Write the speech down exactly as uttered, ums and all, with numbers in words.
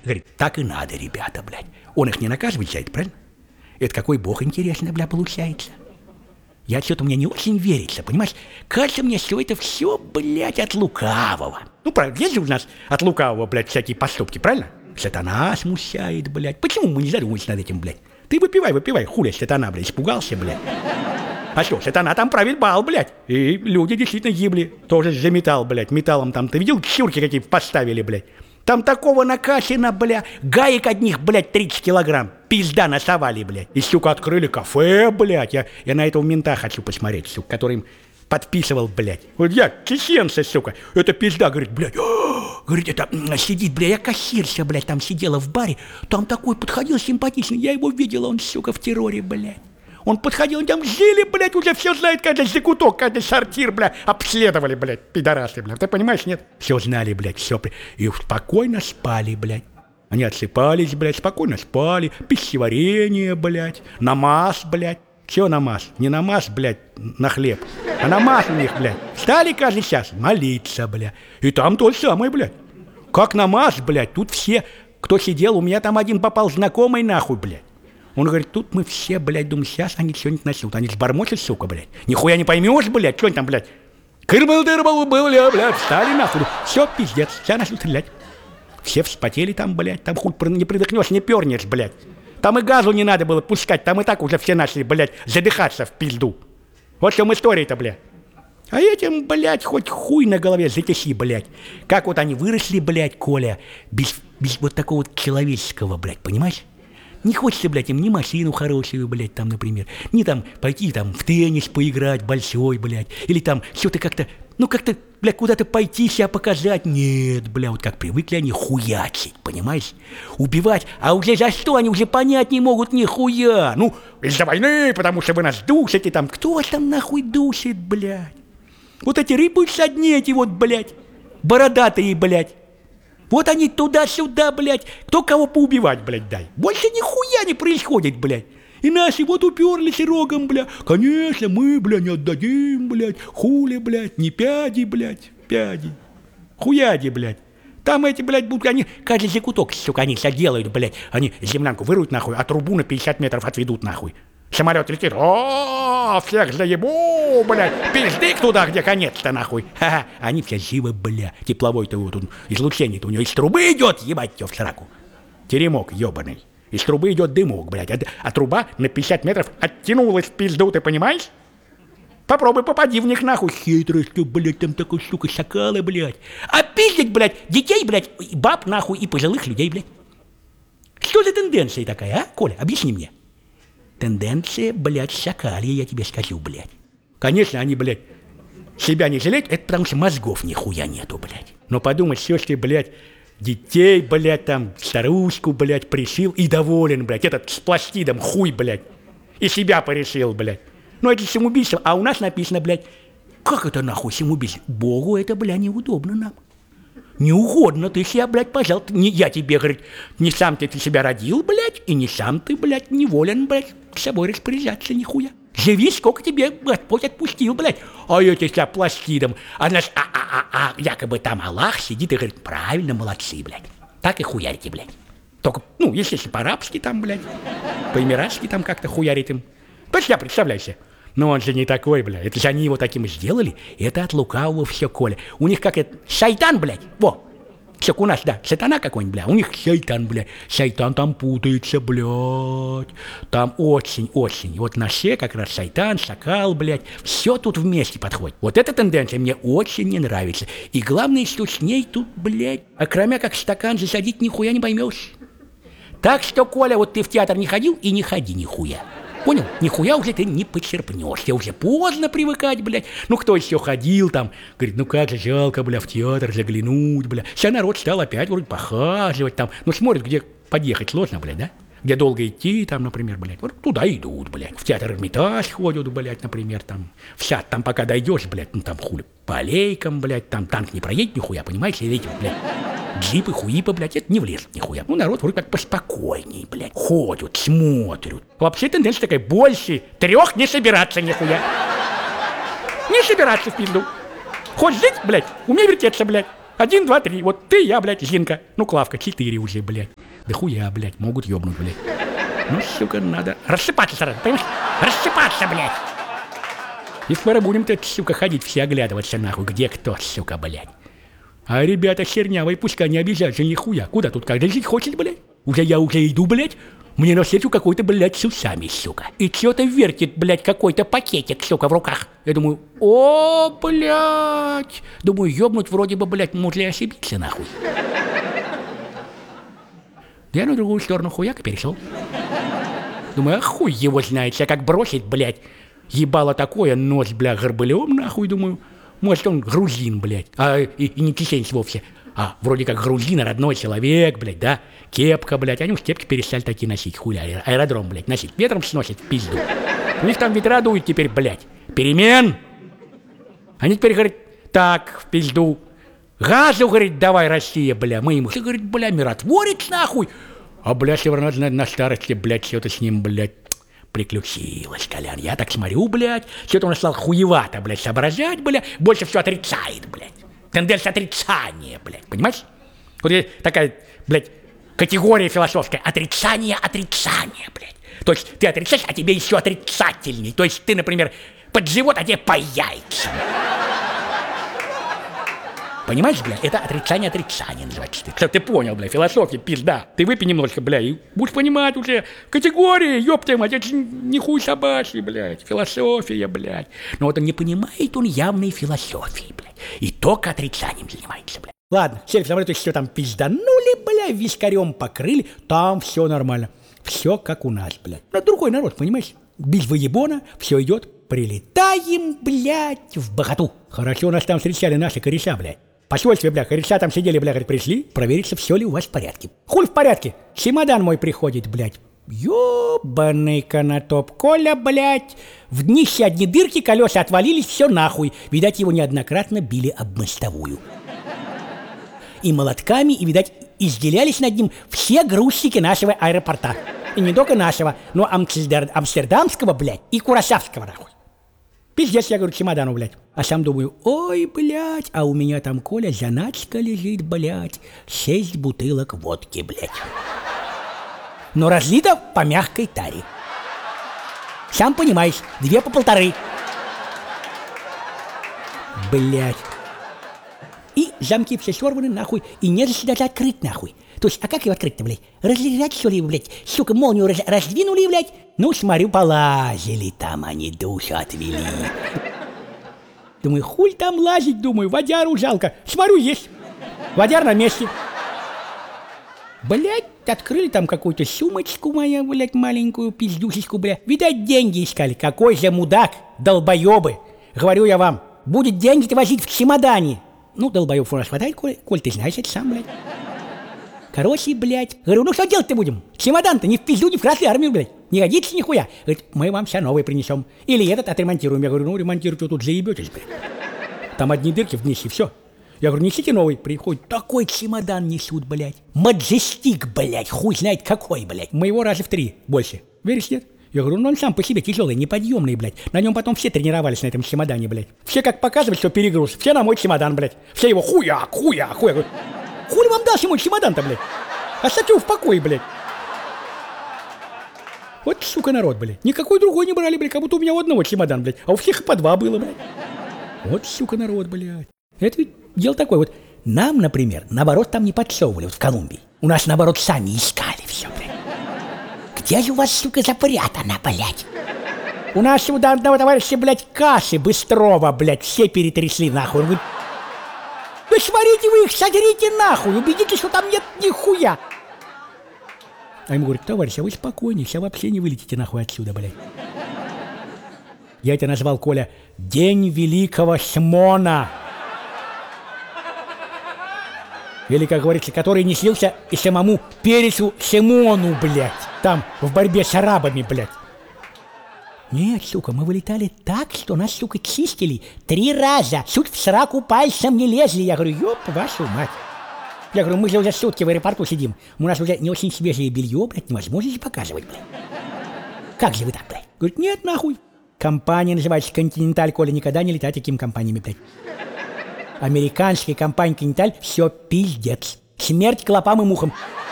Говорит, так и надо, ребята, блядь. Он их не наказывает за это, правильно? Это какой бог, интересно, бля, получается. Я что-то мне не очень верится, понимаешь? Кажется мне, что это все, блядь, от лукавого. Ну, правда, есть же у нас от лукавого, блядь, всякие поступки, правильно? Сатана смущает, блядь. Почему мы не задумываемся над этим, блядь? Ты выпивай, выпивай, хуля сатана, блядь, испугался, блядь. А что, сатана там правит бал, блядь. И люди действительно гибли. Тоже за металл, блядь, металлом там. Ты видел, чурки какие поставили, блядь? Там такого накачано, бля, гаек одних, блядь, тридцать килограмм. Пизда насовали, блядь. И, сука, открыли кафе, блядь. Я, я на этого мента хочу посмотреть, сука, который им подписывал, блядь. Вот я, чеченцы, сука. Это пизда, говорит, блядь. Говорит, это сидит, блядь, я кассирша, блядь, там сидела в баре. Там такой подходил симпатичный. Я его видела, он, сука, в терроре, блядь. Он подходил, там жили, блядь, уже все знает, каждый закуток, каждый сортир, блядь, обследовали, блядь, пидорасы, блядь. Ты понимаешь, нет? Все знали, блядь, все. И спокойно спали, блядь. Они отсыпались, блядь, спокойно спали. Пищеварение, блядь, намаз, блядь. Все намаз. Не намаз, блядь, на хлеб, а намаз у них, блядь. Стали каждый час молиться, блядь. И там то же самое, блядь. Как намаз, блядь, тут все, кто сидел, у меня там один попал знакомый, нахуй, блядь. Он говорит, тут мы все, блядь, думаем, сейчас они что-нибудь начнут. Они сбормочут, сука, блядь. Нихуя не поймешь, блядь, что они там, блядь. Кырбал-дырбал, бля, блядь, встали нахуй. Все, пиздец, все начали стрелять. Все вспотели там, блядь, там хуй не придохнешь, не пернешь, блядь. Там и газу не надо было пускать, там и так уже все начали, блядь, задыхаться в пизду. Вот в чем история-то, блядь. А этим, блядь, хоть хуй на голове затеси, блядь. Как вот они выросли, блядь, Коля, без, без вот такого вот человеческого, блядь, понимаешь? Не хочется, блядь, им ни машину хорошую, блядь, там, например, ни там пойти там в теннис поиграть большой, блядь, или там что-то как-то, ну как-то, блядь, куда-то пойти себя показать. Нет, бля, вот как привыкли они хуячить, понимаешь? Убивать, а уже за что они уже понять не могут нихуя. Ну, из-за войны, потому что вы нас душите там. Кто вас там нахуй душит, блядь? Вот эти рыбы одни эти вот, блядь, бородатые, блядь. Вот они туда-сюда, блядь, кто кого поубивать, блядь, дай. Больше нихуя не происходит, блядь. И наши вот уперлись рогом, блядь. Конечно, мы, блядь, не отдадим, блядь. Хули, блядь, не пяди, блядь, пяди. Хуяди, блядь. Там эти, блядь, будут, они, каждый закуток, сука, они все делают, блядь. Они землянку выруют, нахуй, а трубу на пятьдесят метров отведут, нахуй. Самолет летит, о, всех заебу, блядь, пиздык туда, где конец-то, нахуй. Ха-ха, они все живы, бля, тепловой-то вот он, излучение-то у него из трубы идет, ебать тебя в сраку. Теремок ебаный, из трубы идет дымок, блядь, а, а труба на пятьдесят метров оттянулась в пизду, ты понимаешь? Попробуй попади в них, нахуй. Хитрость, блядь, там такой, сука, шакалы, блядь. А пиздить, блядь, детей, блядь, баб, нахуй, и пожилых людей, блядь. Что за тенденция такая, а, Коля, объясни мне. Тенденция, блядь, шакалья, я тебе скажу, блядь. Конечно, они, блядь, себя не жалеют, это потому что мозгов нихуя нету, блядь. Но подумай, все, что ты, блядь, детей, блядь, там, старушку, блядь, пришил и доволен, блядь, этот с пластидом хуй, блядь, и себя порешил, блядь. Ну, это самоубийство, а у нас написано, блядь, как это нахуй самоубийство? Богу это, блядь, неудобно нам. Не угодно ты себя, блядь, пожалуйста. Не, я тебе, говорит, не сам ты, ты себя родил, блядь, и не сам ты, блядь, не волен, блядь, с собой распоряжаться нихуя. Живи, сколько тебе Господь отпустил, блядь. А эти себя пластидом, а, наш, а, а, а, а якобы там Аллах сидит и говорит, правильно, молодцы, блядь. Так и хуярите, блядь. Только, ну, естественно, по-арабски там, блядь, по-эмиратски там как-то хуярит им. То есть я представляю себе. Но он же не такой, бля. Это же они его таким сделали. Это от лукавого все, Коля. У них как это... Шайтан, блядь. Во. Все, у нас, да. Сатана какой-нибудь, бля. У них шайтан, бля. Шайтан там путается, блядь. Там очень-очень. Вот на все как раз шайтан, шакал, блядь. Все тут вместе подходит. Вот эта тенденция мне очень не нравится. И главное, что с ней тут, блядь, а кроме как стакан засадить нихуя не поймешь. Так что, Коля, вот ты в театр не ходил и не ходи нихуя. Понял? Нихуя уже ты не почерпнешь. Тебе уже поздно привыкать, блядь. Ну, кто еще ходил там? Говорит, ну как же жалко, бля, в театр заглянуть, бля. Сейчас народ стал опять вроде похаживать там. Ну, смотрит, где подъехать сложно, блядь, да? Где долго идти, там, например, блядь. Вот туда идут, блядь. В театр Эрмитаж ходят, блядь, например, там. В сад там пока дойдешь, блядь, ну там хули. По аллейкам, блядь, там танк не проедет нихуя, понимаешь? Или эти, блядь, джипы, хуипы, блядь, это не влезет нихуя. Ну, народ вроде как поспокойней, блядь. Ходят, смотрят. Вообще тенденция такая, больше трех не собираться нихуя. Не собираться в пизду. Хочешь жить, блядь, умей вертеться, блядь. Один, два, три. Вот ты, я, блядь, Зинка. Ну, Клавка, четыре уже, блядь. Да хуя, блядь, могут ёбнуть, блядь. Ну, сука, надо рассыпаться сразу, понимаешь? Рассыпаться, блядь. И скоро будем-то, сука, ходить все оглядываться, нахуй, где кто, сука, блядь. А ребята хернявые, пускай не обижаются нихуя. Куда тут каждый жить хочет, блядь? Уже я уже иду, блядь. Мне навстречу какой-то, блядь, с усами, сука. И что-то вертит, блядь, какой-то пакетик, сука, в руках. Я думаю, о, блядь. Думаю, ёбнуть вроде бы, блядь, может ли ошибиться, нахуй. Я на другую сторону хуяк перешел. Думаю, а хуй его знает, я как бросить, блядь. Ебало такое, нос, бля, горбылем, нахуй, думаю. Может, он грузин, блядь, а и, и не чеченец вовсе. А, вроде как грузин, родной человек, блядь, да? Кепка, блядь, они уж кепки перестали такие носить, хуля, аэродром, блядь, носить. Ветром сносит в пизду. У них там ветра дуют теперь, блядь. Перемен. Они теперь говорят, так, в пизду. Газу, говорит, давай, Россия, бля. Мы ему, что, говорит, бля, миротворец, нахуй. А, бля, северно, на, на старости, блядь, что-то с ним, блядь, приключилось, Колян. Я так смотрю, блядь, что-то он стал хуевато, блядь, соображать, блядь, больше все отрицает, блядь. Тенденция отрицания, блядь, понимаешь? Вот такая, блядь, категория философская. Отрицание, отрицание, блядь. То есть ты отрицаешь, а тебе еще отрицательней. То есть ты, например, под живот, а тебе по яйцам. Понимаешь, бля, это отрицание отрицания называется. Что ты понял, бля, философия, пизда. Ты выпей немножко, бля, и будешь понимать уже категории, ёпта мать, это же не хуй собачий, блядь, философия, блядь. Но вот он не понимает, он явной философии, блядь, и только отрицанием занимается, блядь. Ладно, сели в самолет, все там пизданули, бля, вискарем покрыли, там все нормально. Все как у нас, блядь. Но другой народ, понимаешь? Без выебона, все идет. Прилетаем, блядь, в Богату. Хорошо нас там встречали наши кореша, блядь. Посольстве, бля, кореша там сидели, бля, говорит, пришли, провериться, все ли у вас в порядке. Хуй в порядке. Чемодан мой приходит, блядь. Ёбаный канатоп. Коля, блядь. В днище одни дырки, колеса отвалились, все нахуй. Видать, его неоднократно били об мостовую. И молотками, и, видать, изделялись над ним все грузчики нашего аэропорта. И не только нашего, но амстердам, амстердамского, блядь, и курасавского, нахуй. Пиздец, я говорю, чемодану, блядь. А сам думаю, ой, блядь, а у меня там, Коля, заначка лежит, блядь, шесть бутылок водки, блядь. Но разлито по мягкой таре. Сам понимаешь, две по полторы. Блядь. И замки все сорваны, нахуй, и не за себя открыть, нахуй. То есть, а как его открыть-то, блядь? Разлежать, что ли, блядь? Сука, молнию раз, раздвинули, блядь? Ну, смотрю, полазили там они, душу отвели. Думаю, хуй там лазить, думаю, водяру жалко. Смотрю, есть. Водяр на месте. Блядь, открыли там какую-то сумочку мою, блядь, маленькую пиздюшечку, блядь. Видать, деньги искали. Какой же мудак, долбоебы. Говорю я вам, будет деньги-то возить в чемодане. Ну, долбоеб у нас хватает, Коль, Коль, ты знаешь это сам, блядь. Короче, блядь. Говорю, ну что делать-то будем? Чемодан-то не в пизду, не в Красную Армию, блядь. Не годится нихуя. Говорит, мы вам сейчас новый принесем. Или этот отремонтируем. Я говорю, ну ремонтируйте, тут заебетесь, блядь. Там одни дырки в днище, все. Я говорю, несите новый. Приходит, такой чемодан несут, блядь. Маджестик, блядь, хуй знает какой, блядь. Моего раза в три больше. Веришь, нет? Я говорю, ну он сам по себе тяжелый, неподъемный, блядь. На нем потом все тренировались на этом чемодане, блядь. Все как показывают, что перегруз. Все на мой чемодан, блядь. Все его хуяк, хуяк, хуяк. Хули вам дался мой чемодан-то, блядь? Оставьте его в покое, блядь. Вот, сука, народ, блядь. Никакой другой не брали, блядь, как будто у меня у одного чемодан, блядь. А у всех по два было, блядь. Вот, сука, народ, блядь. Это ведь дело такое, вот. Нам, например, наоборот, там не подсовывали, вот в Колумбии. У нас, наоборот, сами искали все, блядь. Где же у вас, сука, запрятано, блядь? У нас у одного товарища, блядь, каши Быстрова, блядь, все перетрясли, нахуй. Он говорит, вы сварите вы их, согрейте нахуй, убедитесь, что там нет нихуя. А ему говорит, товарищ, а вы спокойнее, сейчас вообще не вылетите нахуй отсюда, блядь. Я это назвал, Коля, День Великого Шмона. Или, как говорится, который не слился и самому Пересу Шимону, блядь. Там, в борьбе с арабами, блядь. Нет, сука, мы вылетали так, что нас, сука, чистили три раза. Чуть в сраку пальцем не лезли. Я говорю, ёп, вашу мать. Я говорю, мы же уже сутки в аэропорту сидим. У нас уже не очень свежее белье, блядь, невозможно же показывать, блядь. Как же вы так, блядь? Говорит, нет, нахуй. Компания называется «Континенталь», Коля, никогда не летать такими компаниями, блядь. Американская компания «Континенталь» все пиздец. Смерть клопам и мухам.